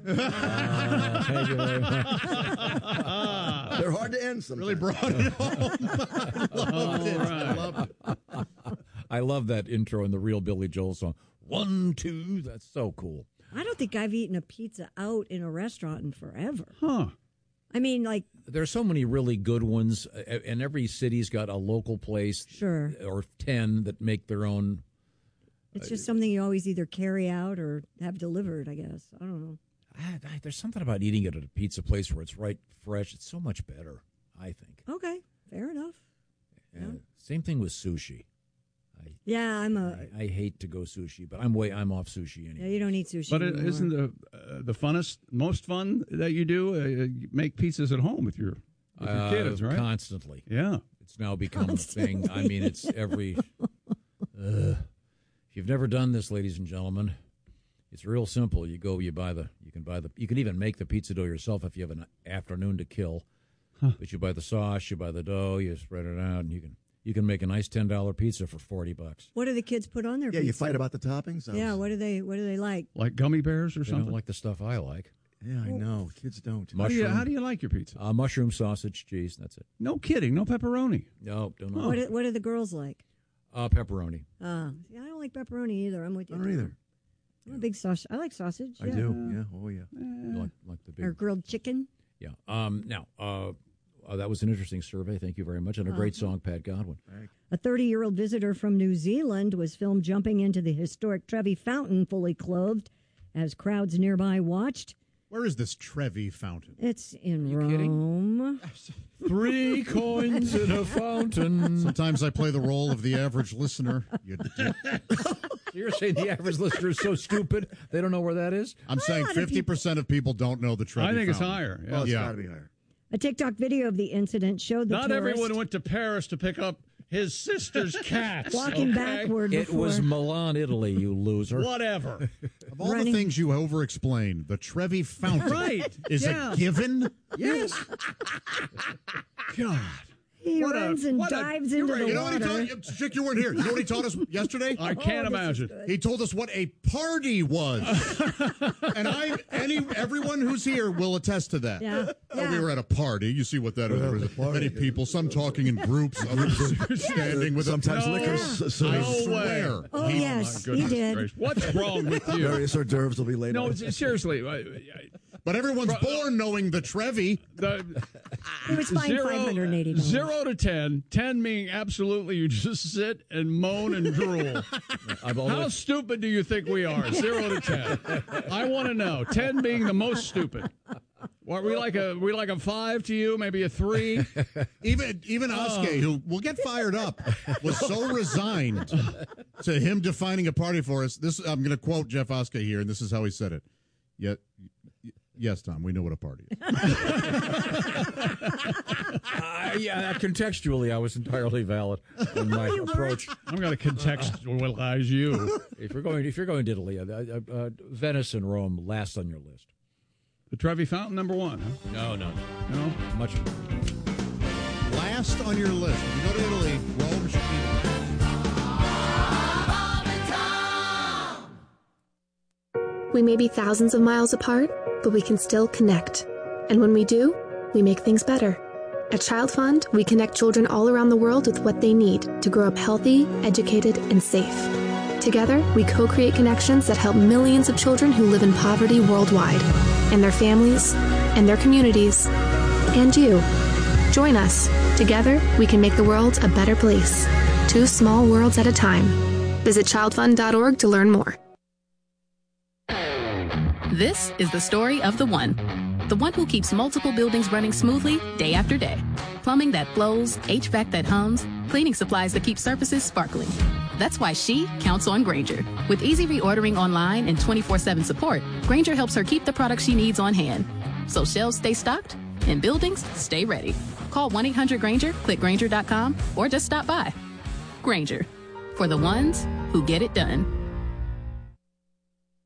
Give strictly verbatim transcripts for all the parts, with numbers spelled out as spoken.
Uh, thank you very much. They're hard to end sometimes. Really brought it home. I loved it. Right. I loved it. I love that intro in the real Billy Joel song. One, two. That's so cool. I don't think I've eaten a pizza out in a restaurant in forever. Huh. I mean, like, There's so many really good ones, uh, and every city's got a local place, Sure. or ten that make their own. it's just something you always either carry out or have delivered, I guess. I don't know. I, I, there's something about eating it at a pizza place where it's right fresh. It's so much better, I think. Okay, fair enough. Uh, same thing with sushi. I, Yeah, I'm a. I, I hate to go sushi, but I'm way I'm off sushi anyway. Yeah, you don't eat sushi. But it anymore. isn't the uh, the funnest, most fun that you do? Uh, you make pizzas at home with your with your Uh, kids, right? Constantly. Yeah. It's now become a thing. I mean, it's every. Uh, if you've never done this, ladies and gentlemen, it's real simple. You go, you buy the, you can buy the, you can even make the pizza dough yourself if you have an afternoon to kill. Huh. But you buy the sauce, you buy the dough, you spread it out, and you can you can make a nice ten dollar pizza for forty bucks. What do the kids put on their Yeah, pizza? you fight about the toppings. Yeah, what do they What do they like? Like gummy bears or They something? don't like the stuff I like. Yeah, I know. Kids don't. How do, you, Mushroom, how do you like your pizza? uh, mushroom, sausage, cheese. That's it. No kidding. No pepperoni. No, don't know. What do, What do the girls like? Uh, pepperoni. Uh, yeah, I don't like pepperoni either. I'm with you. I don't either. I'm a big sausage. I like sausage. I yeah. do. Yeah. Oh, yeah. You like, like the big. Or grilled chicken. Yeah. Um, now, uh, uh, that was an interesting survey. Thank you very much. And a great Uh-huh. song, Pat Godwin. A thirty-year-old visitor from New Zealand was filmed jumping into the historic Trevi Fountain fully clothed as crowds nearby watched. Where is this Trevi Fountain? It's in you kidding? Rome. Three coins in a fountain. Sometimes I play the role of the average listener. You dick. You're saying the average listener is so stupid they don't know where that is? I'm saying lot of fifty percent of people don't know the Trevi I think it's Fountain. higher. Yeah. Oh, it's Yeah. got to be higher. A TikTok video of the incident showed the Not tourist everyone went to Paris to pick up his sister's cats. walking okay? backward It before. was Milan, Italy, you loser. Whatever. Of all Running- the things you over-explain, the Trevi Fountain Right. is Yeah. a given. Yes. God. He What a- runs and what a- dives you're into right. the You know what he water. taught? Chick, you weren't here. You know what he taught us yesterday? I can't Oh, this is imagine. good. He told us what a party was, and I, any, everyone who's here will attest to that. Yeah. Oh, Yeah. we were at a party. You see what that is? There was many people, some talking in groups, others standing with Sometimes a, liquor. I So, No way. swear. Oh, He- yes, he Goodness did. gracious. What's wrong with you? various hors d'oeuvres will be laid No, out. s- seriously. I- I- But everyone's born knowing the Trevi. The, He was fined zero, five hundred eighty dollars. zero to ten. Ten meaning absolutely you just sit and moan and drool. I've How always, stupid do you think we are? Zero to ten. I want to know. Ten being the most stupid. Are we like a we like a five to you? Maybe a three? Even even Oskay, who will get fired up, was so resigned to him defining a party for us. This I'm going to quote Jeff Oskay here, and this is how he said it. Yet, yes, Tom, we know what a party is. uh, yeah, contextually, I was entirely valid in my approach. I'm going to contextualize you. If you're going, if you're going to Italy, uh, uh, uh, Venice and Rome last on your list. The Trevi Fountain, number one. Huh? No, no, No? much. Last on your list. If you go to Italy, Rome should be. We may be thousands of miles apart, but we can still connect. And when we do, we make things better. At Child Fund, we connect children all around the world with what they need to grow up healthy, educated, and safe. Together, we co-create connections that help millions of children who live in poverty worldwide, and their families, and their communities, and you. Join us. Together, we can make the world a better place. Two small worlds at a time. Visit child fund dot org to learn more. This is the story of the one. The one who keeps multiple buildings running smoothly day after day. Plumbing that flows, H V A C that hums, cleaning supplies that keep surfaces sparkling. That's why she counts on Grainger. With easy reordering online and twenty-four seven support, Grainger helps her keep the products she needs on hand. So shelves stay stocked and buildings stay ready. Call one eight hundred Grainger, click Grainger dot com, or just stop by. Grainger, for the ones who get it done.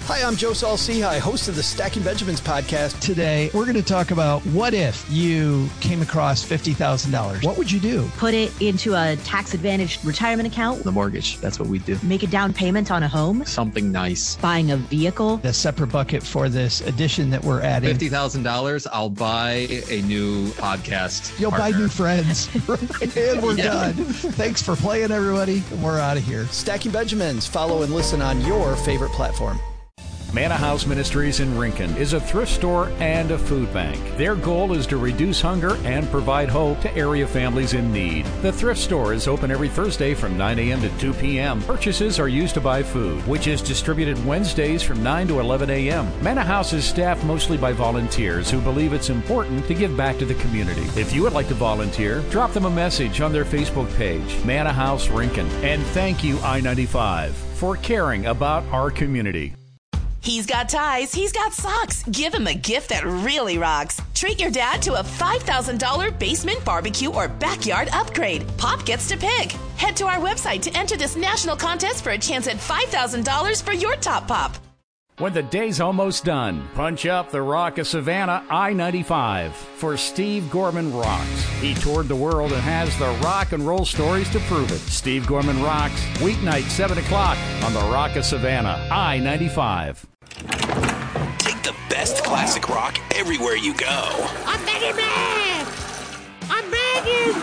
Hi, I'm Joe Saul-Sehy, host of the Stacking Benjamins podcast. Today, we're going to talk about what if you came across fifty thousand dollars. What would you do? Put it into a tax-advantaged retirement account. The mortgage. That's what we do. Make a down payment on a home. Something nice. Buying a vehicle. A separate bucket for this addition that we're adding. fifty thousand dollars, I'll buy a new podcast You'll partner. buy new friends. And we're Yeah. done. Thanks for playing, everybody. We're out of here. Stacking Benjamins. Follow and listen on your favorite platform. Manna House Ministries in Rincon is a thrift store and a food bank. Their goal is to reduce hunger and provide hope to area families in need. The thrift store is open every Thursday from nine a.m. to two p.m. Purchases are used to buy food, which is distributed Wednesdays from nine to eleven a.m. Manna House is staffed mostly by volunteers who believe it's important to give back to the community. If you would like to volunteer, drop them a message on their Facebook page, Manna House Rincon. And thank you, I ninety-five, for caring about our community. He's got ties, he's got socks. Give him a gift that really rocks. Treat your dad to a five thousand dollars basement barbecue or backyard upgrade. Pop gets to pick. Head to our website to enter this national contest for a chance at five thousand dollars for your top pop. When the day's almost done, punch up the Rock of Savannah I ninety-five for Steve Gorman Rocks. He toured the world and has the rock and roll stories to prove it. Steve Gorman Rocks, weeknight seven o'clock on the Rock of Savannah I ninety-five. Take the best classic rock everywhere you go. I'm begging, man! I'm begging!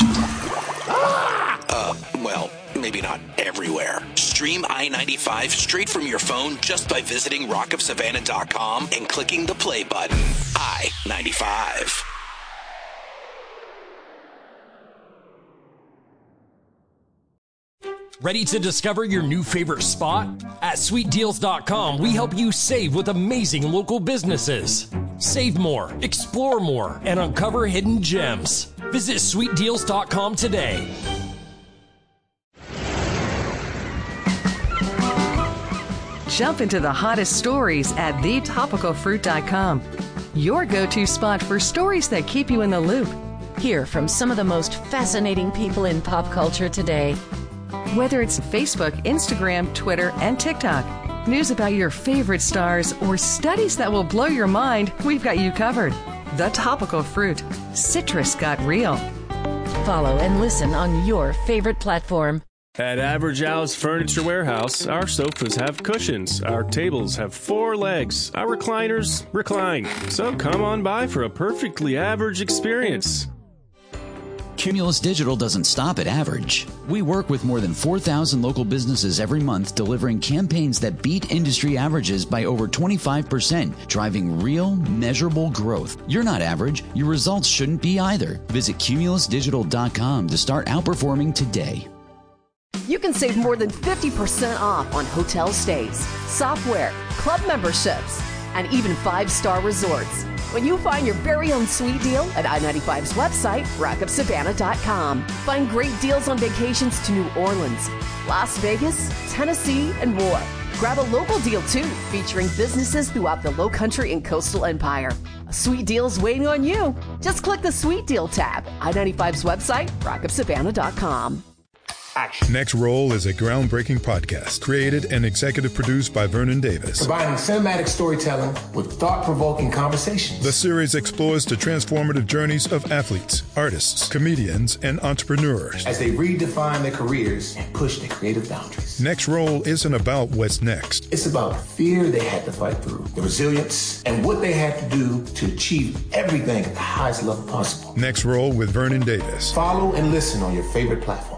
Ah! Uh, well, maybe not everywhere. Stream I ninety-five straight from your phone just by visiting rock of savannah dot com and clicking the play button. I ninety-five. Ready to discover your new favorite spot? At sweet deals dot com, we help you save with amazing local businesses. Save more, explore more, and uncover hidden gems. Visit sweet deals dot com today. Jump into the hottest stories at the topical fruit dot com. Your go-to spot for stories that keep you in the loop. Hear from some of the most fascinating people in pop culture today. Whether it's Facebook, Instagram, Twitter, and TikTok, news about your favorite stars, or studies that will blow your mind, we've got you covered. The Topical Fruit. Citrus got real. Follow and listen on your favorite platform. At Average Al's Furniture Warehouse, our sofas have cushions, our tables have four legs, our recliners recline. So come on by for a perfectly average experience. Cumulus Digital doesn't stop at average. We work with more than four thousand local businesses every month, delivering campaigns that beat industry averages by over twenty-five percent, driving real, measurable growth. You're not average. Your results shouldn't be either. Visit cumulus digital dot com to start outperforming today. You can save more than fifty percent off on hotel stays, software, club memberships, and even five-star resorts when you find your very own sweet deal at I ninety-five's website, rock of savannah dot com. Find great deals on vacations to New Orleans, Las Vegas, Tennessee, and more. Grab a local deal, too, featuring businesses throughout the Lowcountry and Coastal Empire. A sweet deal's waiting on you. Just click the Sweet Deal tab. I ninety-five's website, rock of savannah dot com. Action. Next Roll is a groundbreaking podcast created and executive produced by Vernon Davis. Combining cinematic storytelling with thought-provoking conversations. The series explores the transformative journeys of athletes, artists, comedians, and entrepreneurs as they redefine their careers and push their creative boundaries. Next Roll isn't about what's next. It's about the fear they had to fight through, the resilience, and what they had to do to achieve everything at the highest level possible. Next Roll with Vernon Davis. Follow and listen on your favorite platform.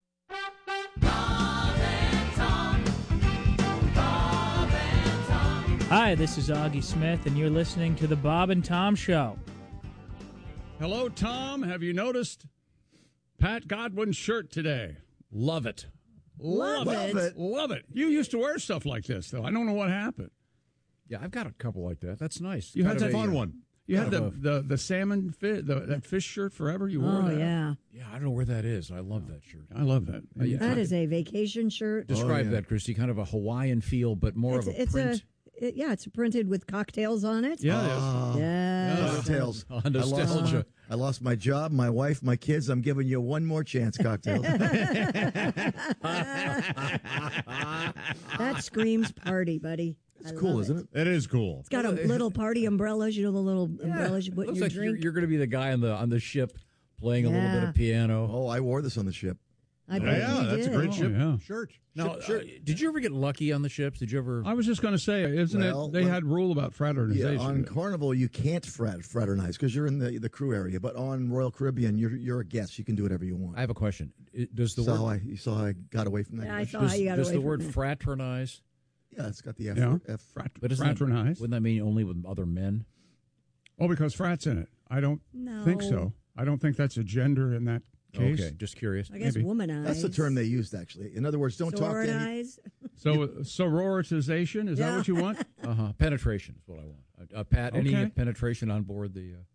Hi, this is Augie Smith, and you're listening to The Bob and Tom Show. Hello, Tom. Have you noticed Pat Godwin's shirt today? Love it. Love, Love it. it. Love it. You used to wear stuff like this, though. I don't know what happened. Yeah, I've got a couple like that. That's nice. You Kind had of a fun a, one. You had the, a, the the salmon fish, the, that fish shirt forever. You wore Oh, that. yeah. Yeah, I don't know where that is. I love that shirt. I love that. Uh, yeah. That is a vacation shirt. Describe Oh, yeah. that, Christy. Kind of a Hawaiian feel, but more It's, of a it's print. a it, yeah, it's printed with cocktails on it. Yeah, Oh, Yes. cocktails. Oh, I lost, nostalgia. I lost my job, my wife, my kids. I'm giving you one more chance, cocktails. That screams party, buddy. It's cool, isn't it? It is cool. It's got a little party umbrellas. You know the little umbrellas you put in Looks your like drink. you're, you're going to be the guy on the on the ship playing a little bit Yeah. of piano. Oh, I wore this on the ship. I bet yeah, you that's did. a great Oh, ship yeah. shirt. Now, Ship- uh, did you ever get lucky on the ships? Did you ever? I was just going to say, isn't Well, it? They well, had rule about fraternization. Yeah, on Carnival you can't frat, fraternize because you're in the the crew area. But on Royal Caribbean, you're you're a guest. You can do whatever you want. I have a question. I- Does the saw word how I, you saw how I got away from that? Yeah, I question? saw how does, you got does away the from word that. fraternize? Yeah, it's got the F. Yeah. F. Frat- But isn't fraternize. That, wouldn't that mean only with other men? Oh, because frat's in it. I don't No. think so. I don't think that's a gender in that case. Okay, just curious. I guess Maybe. womanize. That's the term they used, actually. In other words, don't talk to any. Sororitize. So sororitization, is that Yeah. what you want? Uh huh. Penetration is what I want. Uh, uh, Pat, any Okay. penetration on board the? Uh,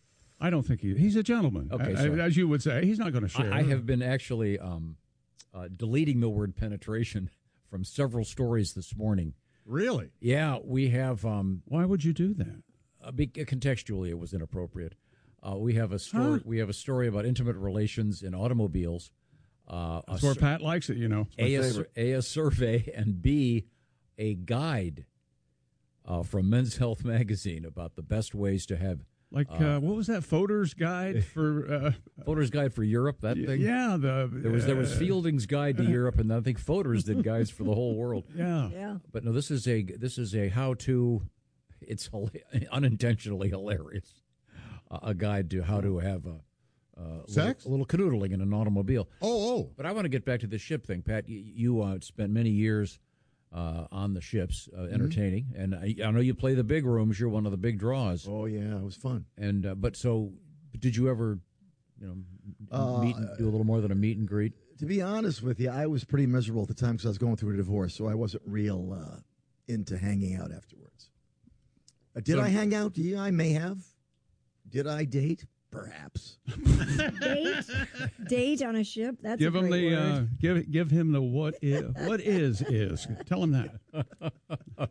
I don't think he, he's a gentleman. Okay, I- sorry. as you would say. He's not going to share. I, I have been actually um, uh, deleting the word penetration from several stories this morning. Really? Yeah, we have. Um, Why would you do that? uh, be, contextually, it was inappropriate. Uh, we have a story. Huh? We have a story about intimate relations in automobiles. Uh, a, That's where sur- Pat likes it, you know. It's my a, a, favorite. sur- a, a survey, and B, a guide uh, from Men's Health magazine about the best ways to have. Like, uh, uh, what was that? Voters Guide for... Uh, Voters Guide for Europe, that thing? yeah, the... There was there was uh, Fielding's Guide to Europe, and I think Voters did guides for the whole world. Yeah. Yeah. But no, this is a this is a how to. It's hila- unintentionally hilarious. Uh, a guide to how to have a, uh, Sex? little, a little canoodling in an automobile. Oh, oh. But I want to get back to the ship thing, Pat. You, you uh, spent many years uh, on the ships, uh, entertaining, and I, I know you play the big rooms. You're one of the big draws. Oh yeah, it was fun. And uh, but so, did you ever, you know, Uh, meet and do a little more than a meet and greet? To be honest with you, I was pretty miserable at the time because I was going through a divorce, so I wasn't real uh, into hanging out afterwards. Uh, did So- I hang out? Yeah, I may have. Did I date? Perhaps. Date? Date on a ship? That's Give a him great the word. uh, give give him the what is what is is. Tell him that.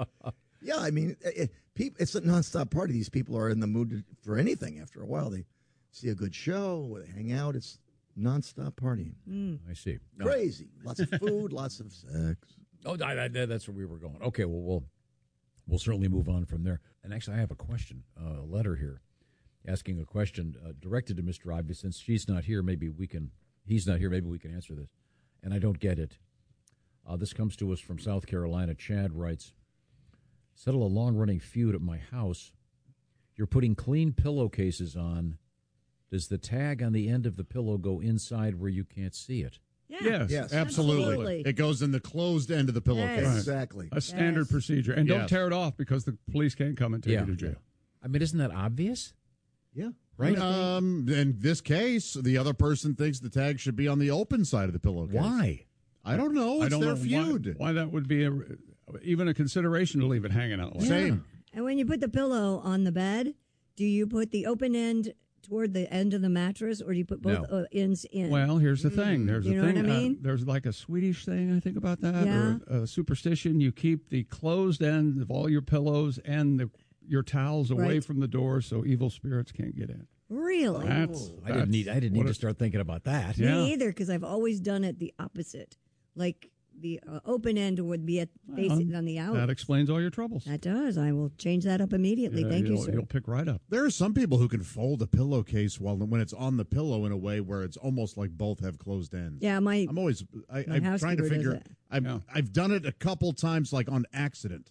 Yeah, I mean, it, it, peop it's a nonstop party. These people are in the mood to, for anything after a while. They see a good show, they hang out. It's nonstop partying. Mm. I see. No. Crazy. Lots of food, lots of sex. Oh, I, I, that's where we were going. Okay, well, we'll we'll certainly move on from there. And actually, I have a question, uh, a letter here, asking a question uh, directed to Mister Ivy. Since she's not here, maybe we can. He's not here. Maybe we can answer this. And I don't get it. Uh, this comes to us from South Carolina. Chad writes, "Settle a long-running feud at my house. You're putting clean pillowcases on. Does the tag on the end of the pillow go inside where you can't see it?" Yeah. Yes, Yes. absolutely. Absolutely. It goes in the closed end of the pillowcase. Yes. Exactly. A standard Yes. procedure, and don't Yes. tear it off because the police can't come and take Yeah. you to jail. I mean, isn't that obvious? Yeah. Right? Um, in this case, the other person thinks the tag should be on the open side of the pillowcase. Why? I don't know. It's I don't their know feud. Why, why that would be a, even a consideration to leave it hanging out. Like that. Same. And when you put the pillow on the bed, do you put the open end toward the end of the mattress, or do you put both No. uh, ends in? Well, here's the thing. There's You a know what thing. I mean? uh, there's like a Swedish thing, I think, about that, Yeah. or a superstition. You keep the closed end of all your pillows and the, your towels away Right. from the door so evil spirits can't get in. Really? That's, I didn't need. I didn't need what to a- start thinking about that. Yeah. Me either, because I've always done it the opposite. Like the uh, open end would be at facing on the out. That explains all your troubles. That does. I will change that up immediately. Yeah, Thank you, you'll, sir. You'll pick right up. There are some people who can fold a pillowcase while when it's on the pillow in a way where it's almost like both have closed ends. Yeah, my I'm always I, my I'm trying to housekeeper does figure. that. I'm, Yeah. I've done it a couple times, like on accident.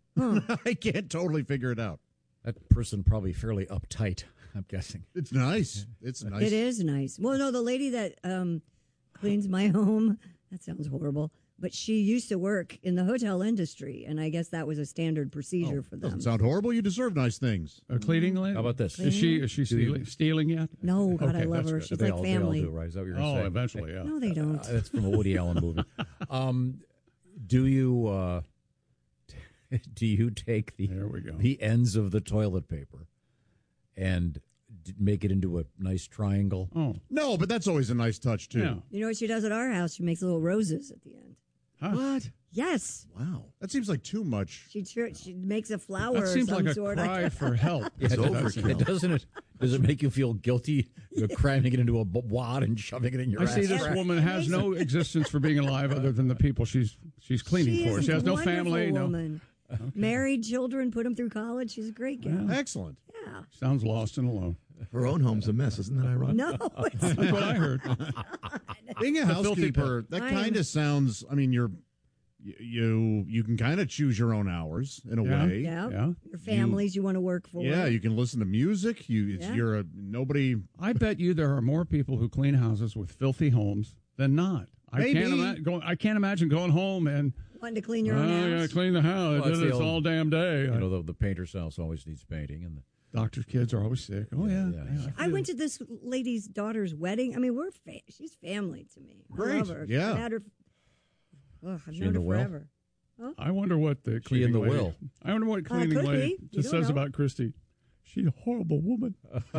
I can't totally figure it out. That person probably fairly uptight, I'm guessing. It's nice. It's nice. It is nice. Well, no, the lady that um, cleans my home, that sounds horrible, but she used to work in the hotel industry, and I guess that was a standard procedure for them. Doesn't sound horrible. You deserve nice things. A cleaning lady? How about this? Is she is she Do you- stealing, stealing yet? No, God, I Okay, love that's her. good. She's they like all, family. They all do, right? Is that what you're Oh, saying? eventually, yeah. No, they don't. Uh, that's from a Woody Allen movie. Um, do you uh, do you take the There we go. the ends of the toilet paper and d- make it into a nice triangle? Oh, No, but that's always a nice touch too. yeah. You know what she does at our house? She makes little roses at the end. Huh. What? Yes. Wow. That seems like too much. She tr- she makes a flower That or seems some like a sort. cry for help. Yeah, It's it does- overkill. it doesn't it? Does it make you feel guilty? You're cramming it into a b- wad and shoving it in your I ass. see this crack? woman has no existence for being alive other than the people she's she's cleaning She for. is She has a no wonderful family. No. woman. Married, children, put them through college. She's a great gal. Yeah. Excellent. Yeah. Sounds lost and alone. Her own home's a mess. Isn't that ironic? No, it's That's what I heard. Being a The filthy housekeeper, that I kind am- of sounds. I mean, you're y- you you can kind of choose your own hours in a Yeah. way. Yeah. Yeah. Your families you, want to work for. Yeah, you can listen to music. You, it's, Yeah. you're a nobody. I bet you there are more people who clean houses with filthy homes than not. I can't Maybe. imagine. Going, I can't imagine going home and Wanting to clean your oh, own I gotta house. clean the house. Well, I it's did the this old- all damn day. You know, the, the painter's house always needs painting, and the, Doctor's kids are always sick. Oh yeah. Yeah, yeah, I feel went to this lady's daughter's wedding. I mean, we're fa- she's family to me. I Great. love her. Yeah. I've had her. Ugh, I've She known in her the will? forever. Huh? I wonder what the She in cleaning the lady, will. I wonder what Uh, cleaning could lady be. You just don't says know. about Christy. She's a horrible woman.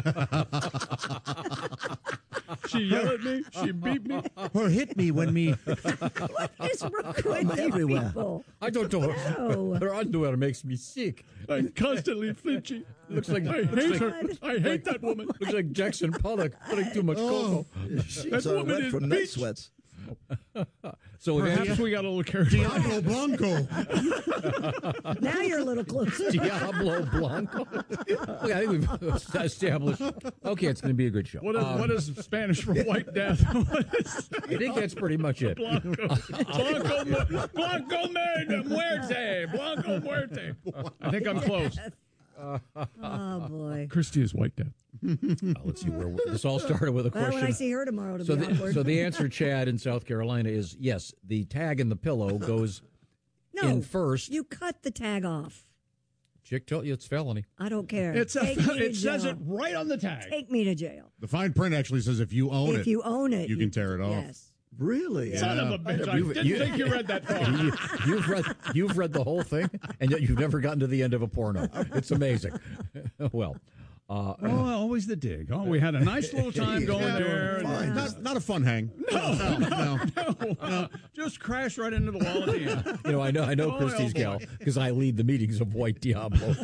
She yelled at me. She beat me. Or hit me when me. What is wrong with you everywhere. people? I don't know. No. Her underwear makes me sick. I'm constantly flinchy. Looks like I looks hate like, her. I hate that woman. looks like Jackson Pollock putting too much cocoa. She's That all woman wet is from night beach. sweats. So we've Perhaps had we got a little carried away. Diablo Blanco. Now you're a little closer. Diablo Blanco. Okay, I think we've established. Okay, it's going to be a good show. What is, Um, what is Spanish for white death? What is I think that's pretty much it. Blanco? Blanco, mu- Blanco mu- muerte. Blanco muerte. I think I'm close. Oh boy. Christy is white death. Uh, let's see where we're- this all started with a Well, question. when I see her tomorrow, it'll so, be the, awkward. so the answer, Chad, in South Carolina is yes. The tag in the pillow goes no, in first. you cut the tag off. Chick told you it's felony. I don't care. It's a, Take me to it says jail. it right on the tag. Take me to jail. The fine print actually says if you own it, If you own it, you can tear it off. Yes. Really? Son of a bitch! I You- didn't you- think you read that far. you, you've read you've read the whole thing, and yet you've never gotten to the end of a porno. It's amazing. Well, uh, Oh, always the dig. Oh, we had a nice little time going Yeah, there. fine. Not, not a fun hang. No, no, no. no, uh, just crash right into the wall at the end. you know, I know I know Oh, Christie's oh, gal boy. because I lead the meetings of White Diablo,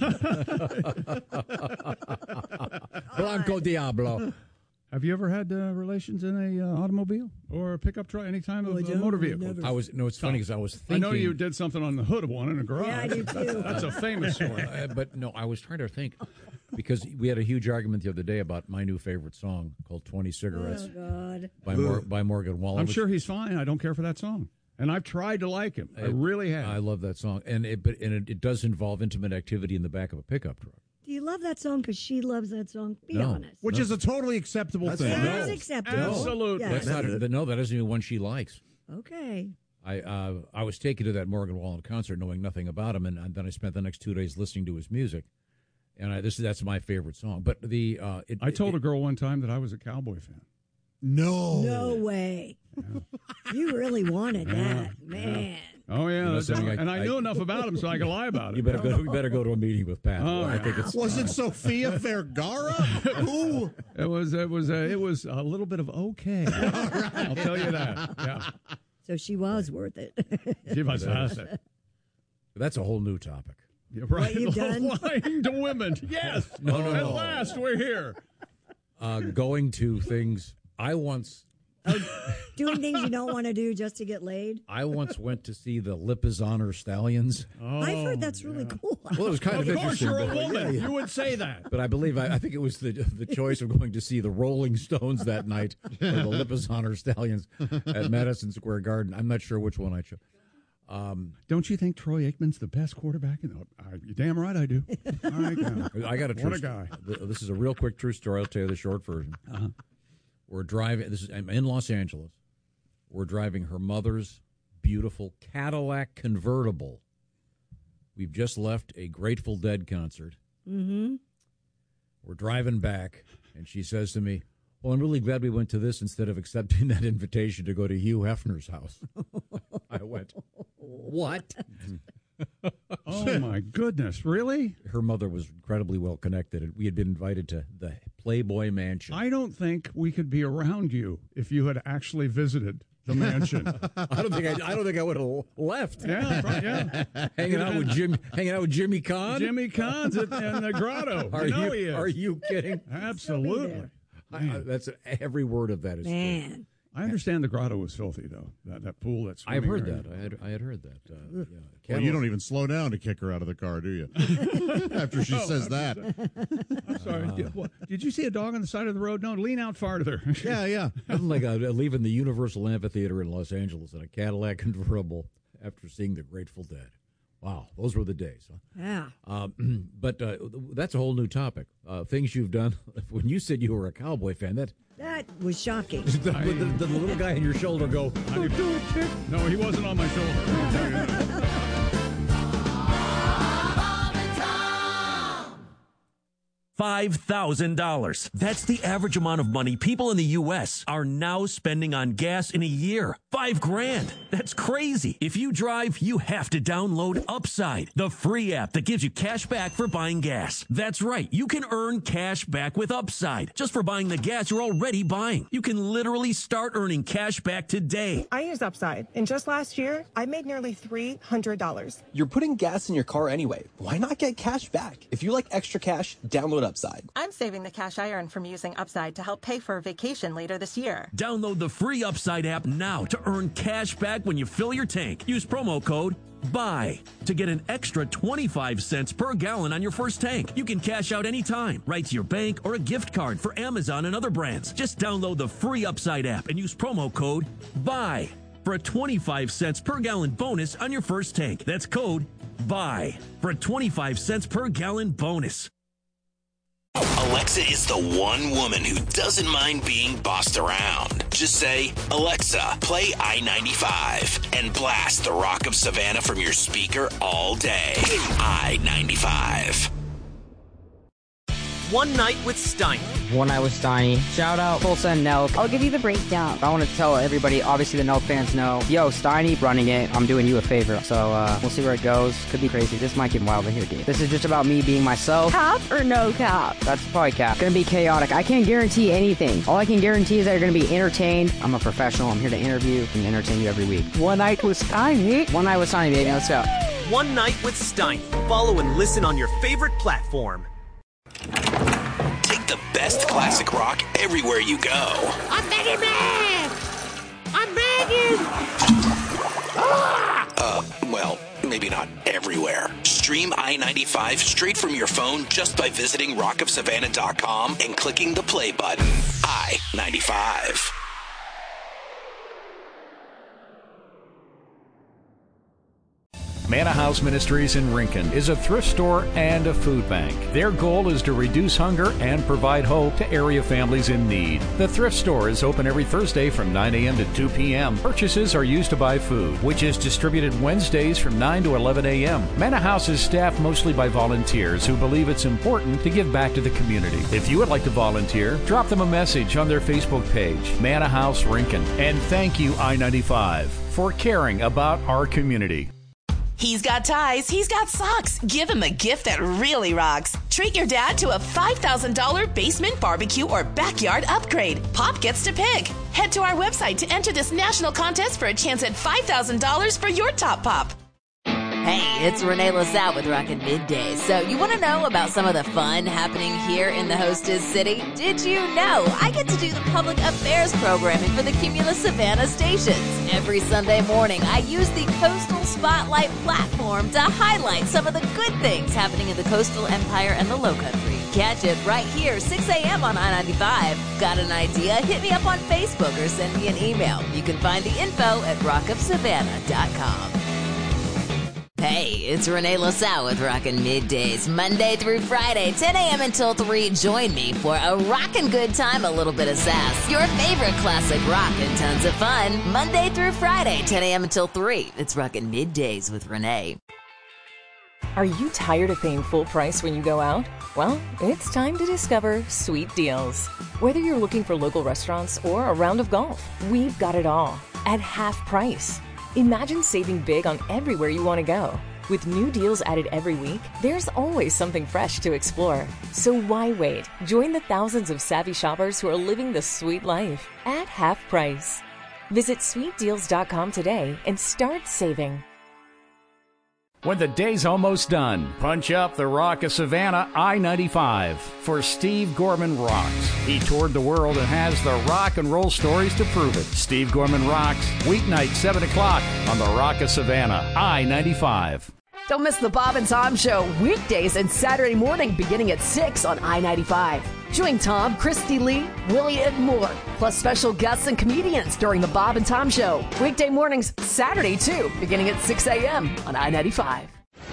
Blanco Diablo. Have you ever had uh, relations in a uh, automobile or a pickup truck, any kind of Oh, I uh, don't. motor I vehicle? never- I was no, it's funny because I was thinking. I know you did something on the hood of one in a garage. Yeah, I do too. That's a famous story. Uh, but no, I was trying to think because we had a huge argument the other day about my new favorite song called twenty Cigarettes Oh God. by Mor- by Morgan Wallen. I'm which- sure he's fine. I don't care for that song. And I've tried to like him. I really have. I love that song, and it but and it, it does involve intimate activity in the back of a pickup truck. Do you love that song because she loves that song? Be No. honest. Which is a totally acceptable That's thing. fine. That is No. acceptable. Absolutely. Yes. That's not a, no, that isn't even one she likes. Okay. I uh, I was taken to that Morgan Wallen concert knowing nothing about him, and, and then I spent the next two days listening to his music, and I, this that's my favorite song. But the uh, it, I told it, a girl one time that I was a Cowboy fan. No. No way. You really wanted that, man. Oh, yeah. know that's something, how- I- and I, I- knew enough about him so I could lie about it. You better go. You better go to a meeting with Pat. Oh, I yeah. think it's Was it Sofia Vergara? Who? It was it was a, it was a little bit of okay. I'll tell you that. Yeah, So she was worth it. she was fantastic. that's a whole new topic. Yeah, right. What you've done? Lying to women. Yes. No, no, At no. last, we're here. Uh, going to things. I once Doing things you don't want to do just to get laid. I once went to see the Lipizzaner Stallions. Oh, I've heard that's really cool. Well, it was kind of, Of course, interesting. you're a but- woman. You would say that. But I believe I, I think it was the the choice of going to see the Rolling Stones that night or the Lipizzaner Stallions at Madison Square Garden. I'm not sure which one I chose. Um, Don't you think Troy Aikman's the best quarterback? In the, uh, you're damn right I do. All right, now. I got a true What a guy. th- This is a real quick true story. I'll tell you the short version. Uh-huh. We're driving. This is I'm in Los Angeles. We're driving her mother's beautiful Cadillac convertible. We've just left a Grateful Dead concert. Mm-hmm. We're driving back, and she says to me, "Well, I'm really glad we went to this instead of accepting that invitation to go to Hugh Hefner's house." I went, "What?" Oh, my goodness. Really? Her mother was incredibly well connected, and we had been invited to the Playboy Mansion. I don't think we could be around you if you had actually visited the mansion. I don't think I, I don't think I would have left. Yeah, right, yeah. hanging out with Jim, hanging out with Jimmy Kahn. Jimmy Kahn's at, in the grotto. Are you know you, he is. are you kidding? Absolutely. I, I, that's every word of that is true. Man. I understand the grotto was filthy, though. That that pool, that's. I've heard that. I had I had heard that. Uh, yeah. Well, you don't even slow down to kick her out of the car, do you? After she Oh, says I'm that. I'm sorry. Did, what, did you see a dog on the side of the road? No, lean out farther. Yeah, yeah. Nothing like uh, leaving the Universal Amphitheater in Los Angeles in a Cadillac convertible after seeing the Grateful Dead. Wow, those were the days. Huh? Yeah. Um, but uh, that's a whole new topic. Uh, things you've done. When you said you were a Cowboy fan, that That was shocking. the, the, the, the little guy on your shoulder go, Don't do it, chick. No, he wasn't on my shoulder. five thousand dollars. That's the average amount of money people in the U S are now spending on gas in a year. Five grand. That's crazy. If you drive, you have to download Upside, the free app that gives you cash back for buying gas. That's right. You can earn cash back with Upside just for buying the gas you're already buying. You can literally start earning cash back today. I use Upside, and just last year, I made nearly three hundred dollars. You're putting gas in your car anyway. Why not get cash back? If you like extra cash, download Upside. I'm saving the cash I earn from using Upside to help pay for a vacation later this year. Download the free Upside app now to earn cash back when you fill your tank. Use promo code BUY to get an extra twenty-five cents per gallon on your first tank. You can cash out anytime, right to your bank or a gift card for Amazon and other brands. Just download the free Upside app and use promo code BUY for a twenty-five cents per gallon bonus on your first tank. That's code BUY for a twenty-five cents per gallon bonus. Alexa is the one woman who doesn't mind being bossed around. Just say, Alexa, play I ninety-five, and blast the Rock of Savannah from your speaker all day. I ninety-five. One Night with Steiny. One Night with Steiny. Shout out Tulsa and Nelk. I'll give you the breakdown. I want to tell everybody, obviously the Nelk fans know, yo, Steiny running it. I'm doing you a favor. So uh, we'll see where it goes. Could be crazy. This might get wild in here, dude. This is just about me being myself. Cap or no cap? That's probably cap. Gonna be chaotic. I can't guarantee anything. All I can guarantee is that you're gonna be entertained. I'm a professional. I'm here to interview and entertain you every week. One Night with Steiny. One Night with Steiny, baby. Let's go. One Night with Steiny. Follow and listen on your favorite platform. Take the best classic rock everywhere you go. I'm begging, man! I'm begging! Uh, well, maybe not everywhere. Stream I ninety-five straight from your phone just by visiting rock of savannah dot com and clicking the play button. I ninety-five. Manna House Ministries in Rincon is a thrift store and a food bank. Their goal is to reduce hunger and provide hope to area families in need. The thrift store is open every Thursday from nine a.m. to two p.m. Purchases are used to buy food, which is distributed Wednesdays from nine to eleven a.m. Manna House is staffed mostly by volunteers who believe it's important to give back to the community. If you would like to volunteer, drop them a message on their Facebook page, Manna House Rincon. And thank you, I ninety-five, for caring about our community. He's got ties, he's got socks. Give him a gift that really rocks. Treat your dad to a five thousand dollars basement barbecue or backyard upgrade. Pop gets to pick. Head to our website to enter this national contest for a chance at five thousand dollars for your top pop. Hey, it's Renee LaSalle with Rockin' Middays. So you want to know about some of the fun happening here in the hostess city? Did you know I get to do the public affairs programming for the Cumulus Savannah stations? Every Sunday morning, I use the Coastal Spotlight platform to highlight some of the good things happening in the coastal empire and the low country. Catch it right here, six a.m. on I ninety-five. Got an idea? Hit me up on Facebook or send me an email. You can find the info at rock of savannah dot com. Hey, it's Renee LaSalle with Rockin' Middays, Monday through Friday, ten a.m. until three. Join me for a rockin' good time, a little bit of sass. Your favorite classic rock and tons of fun. Monday through Friday, ten a.m. until three. It's Rockin' Middays with Renee. Are you tired of paying full price when you go out? Well, it's time to discover Sweet Deals. Whether you're looking for local restaurants or a round of golf, we've got it all at half price. Imagine saving big on everywhere you want to go. With new deals added every week, there's always something fresh to explore. So why wait? Join the thousands of savvy shoppers who are living the sweet life at half price. Visit sweet deals dot com today and start saving. When the day's almost done, punch up the Rock of Savannah I ninety-five for Steve Gorman Rocks. He toured the world and has the rock and roll stories to prove it. Steve Gorman Rocks, weeknight seven o'clock on the Rock of Savannah I ninety-five. Don't miss the Bob and Tom Show weekdays and Saturday morning beginning at six on I ninety-five. Join Tom, Christy Lee, Willie, and more, plus special guests and comedians during the Bob and Tom Show. Weekday mornings, Saturday too, beginning at six a.m. on I ninety-five.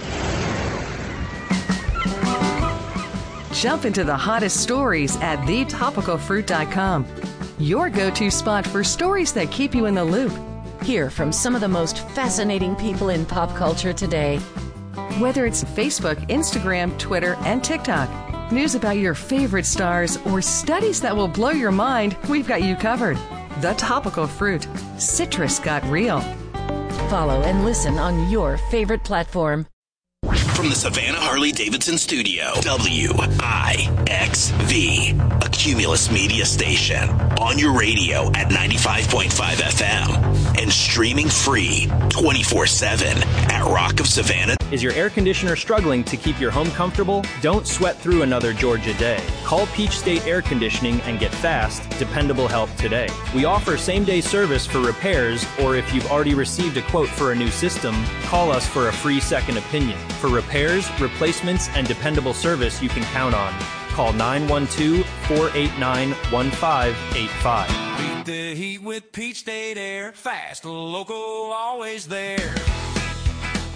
Jump into the hottest stories at the topical fruit dot com. Your go-to spot for stories that keep you in the loop. Hear from some of the most fascinating people in pop culture today. Whether it's Facebook, Instagram, Twitter, and TikTok, news about your favorite stars, or studies that will blow your mind, we've got you covered. The Topical Fruit. Citrus got real. Follow and listen on your favorite platform. From the Savannah Harley-Davidson studio, W I X V, a Cumulus media station. On your radio at ninety-five point five F M and streaming free twenty-four seven at Rock of Savannah. Is your air conditioner struggling to keep your home comfortable? Don't sweat through another Georgia day. Call Peach State Air Conditioning and get fast, dependable help today. We offer same-day service for repairs, or if you've already received a quote for a new system, call us for a free second opinion. For repairs, replacements, and dependable service you can count on. Call nine one two, four eight nine, one five eight five. Beat the heat with Peach State Air. Fast, local, always there.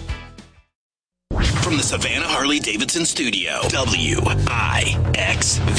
From the Savannah Harley-Davidson studio, W I X V.